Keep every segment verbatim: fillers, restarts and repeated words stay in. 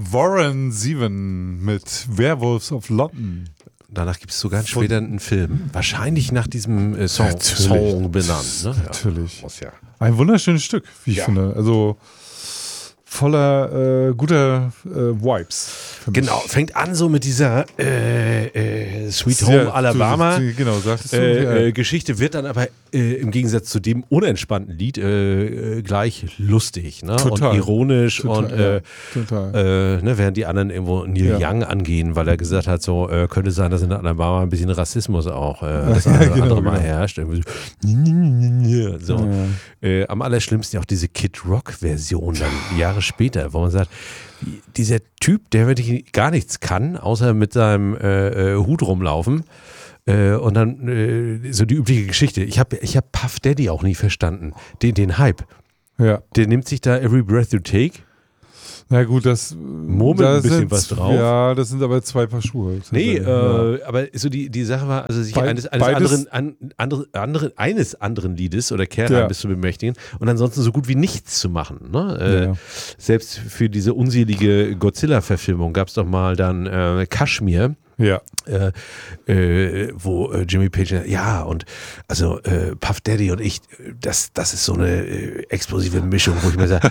Warren Zevon mit Werewolves of London. Danach gibt es sogar später einen Film. Wahrscheinlich nach diesem äh, Song, Song benannt. Ne? Natürlich. Ja. Ja. Ein wunderschönes Stück, wie ich ja. finde. Also voller äh, guter äh, Vibes. Genau, fängt an so mit dieser äh, äh, Sweet Home ja, Alabama du, genau, sagtest du, äh, ja. äh, Geschichte, wird dann aber äh, im Gegensatz zu dem unentspannten Lied äh, gleich lustig, ne? Total. Und ironisch Total, und äh, ja. Total. Äh, ne, während die anderen irgendwo Neil ja. Young angehen, weil er gesagt hat, so äh, könnte sein, dass in Alabama ein bisschen Rassismus auch äh, das andere, ja, genau, andere Mal genau. herrscht. So. Ja. Äh, am allerschlimmsten auch diese Kid Rock Version dann Jahre später, wo man sagt, dieser Typ, der wirklich gar nichts kann, außer mit seinem äh, äh, Hut rumlaufen äh, und dann äh, so die übliche Geschichte. Ich habe ich hab Puff Daddy auch nie verstanden, den, den Hype. Ja. Der nimmt sich da Every Breath You Take. Na gut, das murmelt da ein bisschen sind, was drauf. Ja, das sind aber zwei Paar Schuhe. Nee, äh, ja. aber so die, die Sache war, also sich Be- eines, eines anderen, an, andere, andere, eines anderen Liedes oder Kernheims ja. zu bemächtigen und ansonsten so gut wie nichts zu machen. Ne? Äh, ja. Selbst für diese unselige Godzilla-Verfilmung gab es doch mal dann äh, Kashmir. Ja. Äh, äh, wo äh, Jimmy Page, ja, und also äh, Puff Daddy und ich, das, das ist so eine äh, explosive Mischung, wo ich mir sage,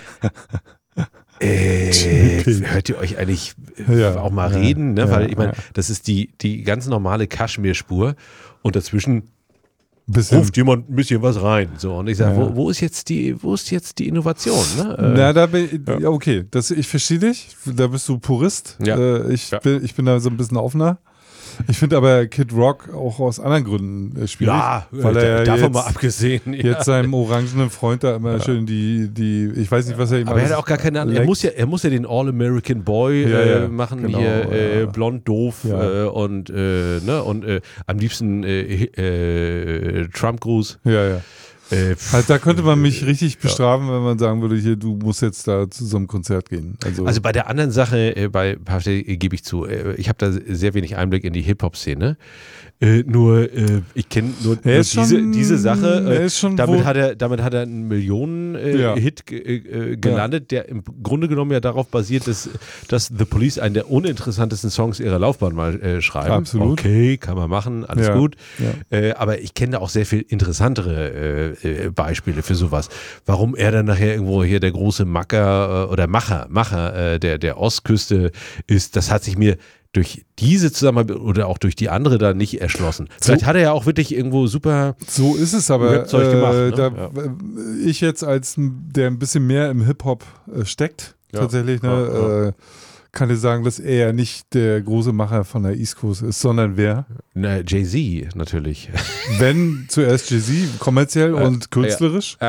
Äh, hört ihr euch eigentlich ja, auch mal ja, reden, ne? Ja, Weil ich meine, ja. das ist die, die ganz normale Kaschmir-Spur und dazwischen bisschen. ruft jemand ein bisschen was rein. So, und ich sage, ja. wo, wo ist jetzt die, wo ist jetzt die Innovation? Ne? Äh, Na, da bin ich, ja. okay, das, ich verstehe dich, da bist du Purist. Ja. Äh, ich, ja. bin, ich bin da so ein bisschen offener. Ich finde aber Kid Rock auch aus anderen Gründen äh, schwierig. Ja, weil äh, er davon jetzt, mal abgesehen. Ja. Jetzt seinem orangenen Freund da immer ja. schön die, die, ich weiß nicht, was er ihm Aber er hat auch gar keine Ahnung. Er muss ja, er muss ja den All-American Boy ja, äh, ja, machen, genau, hier äh, ja. blond, doof ja. äh, und, äh, ne, und äh, am liebsten äh, äh, Trump-Gruß. Ja, ja. Äh, also da könnte man mich richtig bestrafen, ja. wenn man sagen würde, hier, du musst jetzt da zu so einem Konzert gehen. Also, also bei der anderen Sache, äh, bei Puff Daddy äh, gebe ich zu, äh, ich habe da sehr wenig Einblick in die Hip-Hop-Szene. Äh, nur, äh, ich kenne nur, nur diese, schon, diese Sache. Äh, damit, wohl, hat er, damit hat er einen Millionen-Hit äh, ja. äh, gelandet, ja. der im Grunde genommen ja darauf basiert, dass, dass The Police einen der uninteressantesten Songs ihrer Laufbahn mal äh, schreiben. Absolut. Okay, kann man machen, alles ja. gut. Ja. Äh, aber ich kenne da auch sehr viel interessantere äh, Beispiele für sowas. Warum er dann nachher irgendwo hier der große Macker äh, oder Macher, Macher äh, der, der Ostküste ist, das hat sich mir durch diese Zusammenarbeit oder auch durch die andere da nicht erschlossen. Vielleicht so, hat er ja auch wirklich irgendwo super so ist es aber Zeug gemacht. Äh, Ne? da, ja. Ich jetzt als der ein bisschen mehr im Hip-Hop äh, steckt, ja. tatsächlich, ne, ja, ja. Äh, kann ich sagen, dass er nicht der große Macher von der East Coast ist, sondern wer? Na, Jay-Z natürlich. Wenn zuerst Jay-Z, kommerziell äh, und künstlerisch?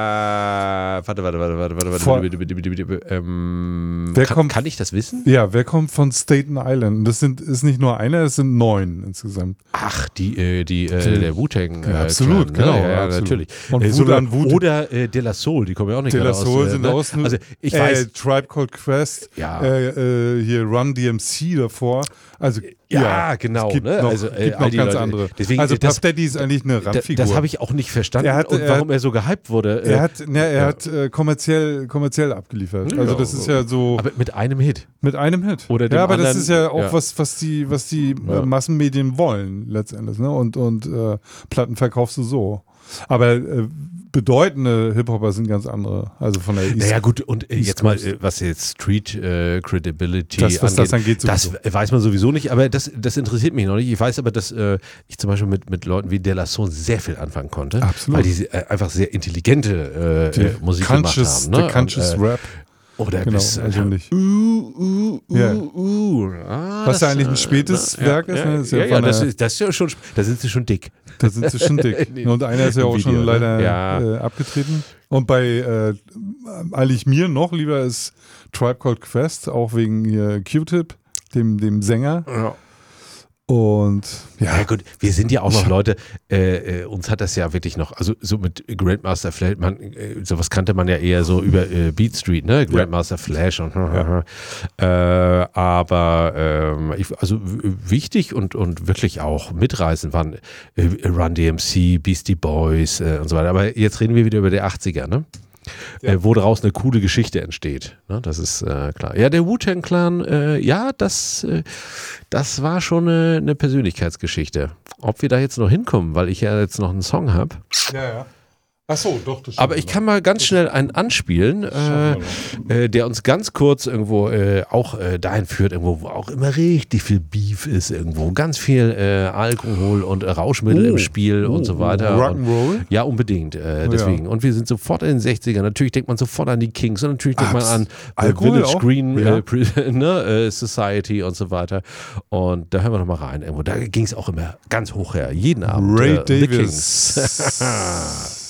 Ja. Äh, warte, warte, warte, warte, warte, Vor, warte, warte, warte, warte ähm, wer kann, kommt, kann ich das wissen? Ja, wer kommt von Staten Island? Das sind, ist nicht nur einer, es sind neun insgesamt. Ach, die, äh, die, äh, der Wu-Tang. Ja, absolut, Clan, genau. Ne? Ja, ja, absolut. natürlich. Und äh, Wut an Wut. Oder äh, De La Soul, die kommen ja auch nicht De La aus. Soul äh, sind ne? aus. Also ich äh, weiß. Tribe Called Quest. Ja. Äh, äh, hier Run D M C davor. Also Ja, ja, genau. Es gibt Ne? noch, also, äh, gibt noch ganz Leute, andere. Deswegen, also das, Puff Daddy ist eigentlich eine Randfigur. Das, das habe ich auch nicht verstanden er hat, und er warum hat, er so gehypt wurde. Er hat, ne, er ja. hat äh, kommerziell, kommerziell abgeliefert. Ja, also das ist ja so. Aber mit einem Hit. Mit einem Hit. Oder dem ja, aber anderen, das ist ja auch ja. was, was die, was die ja. äh, Massenmedien wollen letztendlich. Ne? Und, und äh, Platten verkaufst du so. Aber äh, bedeutende Hip-Hopper sind ganz andere. Also von der East Naja gut, und äh, East jetzt mal, Coast. äh, was jetzt Street äh, Credibility das, was angeht, das angeht, das weiß man sowieso nicht, aber das, das interessiert mich noch nicht. Ich weiß aber, dass äh, ich zum Beispiel mit, mit Leuten wie De La Soul sehr viel anfangen konnte. Absolut. Weil die äh, einfach sehr intelligente äh, äh, Musik gemacht haben. Ne? Der Conscious und, äh, Rap. Oder genau, bis also nicht. Uh, uh, uh, ja. uh. Ah, was das, ja eigentlich ein spätes äh, Werk ja, ist. Ne? Ja, ist ja, ja, ja das, ist, das ist ja schon, da sind sie schon dick. Da sind sie schon dick. Und einer ist ja auch Video, schon leider ne? ja. äh, abgetreten. Und bei äh, eigentlich mir noch lieber ist Tribe Called Quest, auch wegen hier Q-Tip, dem, dem Sänger. Ja. Und ja. ja gut, wir sind ja auch noch Leute, äh, äh, uns hat das ja wirklich noch, also so mit Grandmaster Flash, man, äh, sowas kannte man ja eher so über äh, Beat Street, ne? Grandmaster ja. Flash und ja. äh, aber ähm, ich, also w- wichtig und, und wirklich auch mitreißend waren äh, Run D M C, Beastie Boys äh, und so weiter. Aber jetzt reden wir wieder über die achtziger, ne? Ja. Äh, wo daraus eine coole Geschichte entsteht. Ne, das ist äh, klar. Ja, der Wu-Tang Clan, äh, ja, das, äh, das war schon eine, eine Persönlichkeitsgeschichte. Ob wir da jetzt noch hinkommen, weil ich ja jetzt noch einen Song habe. Ja, ja. Ach so, doch. Das Aber ich kann mal ganz schnell einen anspielen, äh, äh, der uns ganz kurz irgendwo äh, auch äh, dahin führt, irgendwo, wo auch immer richtig viel Beef ist irgendwo. Ganz viel äh, Alkohol und äh, Rauschmittel oh. im Spiel oh. und so weiter. Rock'n'Roll? Ja, unbedingt. Äh, deswegen. Ja. Und wir sind sofort in den sechzigern. Natürlich denkt man sofort an die Kings und natürlich denkt Ach, man an äh, Village auch? Green ja. äh, ne, äh, Society und so weiter. Und da hören wir noch mal rein. Irgendwo. Da ging es auch immer ganz hoch her. Jeden Abend. Ray äh, Davis.